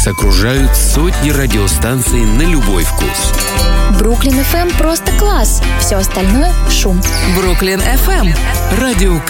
Вас окружают сотни радиостанций на любой вкус. Бруклин FM просто класс. Все остальное — шум. Бруклин FM. Радио